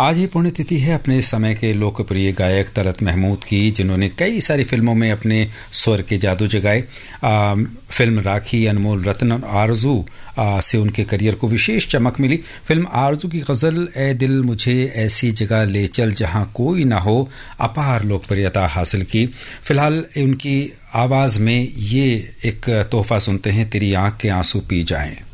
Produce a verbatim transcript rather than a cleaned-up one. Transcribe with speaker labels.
Speaker 1: आज ही पुण्यतिथि है अपने समय के लोकप्रिय गायक तलत महमूद की, जिन्होंने कई सारी फिल्मों में अपने स्वर के जादू जगाए। आ, फिल्म राखी, अनमोल रत्न और आरजू आ, से उनके करियर को विशेष चमक मिली। फिल्म आरजू की गज़ल ए दिल मुझे ऐसी जगह ले चल जहां कोई ना हो अपार लोकप्रियता हासिल की। फिलहाल उनकी आवाज़ में ये एक तोहफा सुनते हैं, तेरी आंख के आंसू पी जाएं।